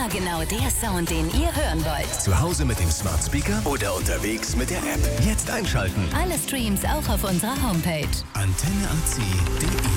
genau der Sound, den ihr hören wollt. Zu Hause mit dem Smart Speaker oder unterwegs mit der App. Jetzt einschalten. Alle Streams auch auf unserer Homepage. Antenne AC.de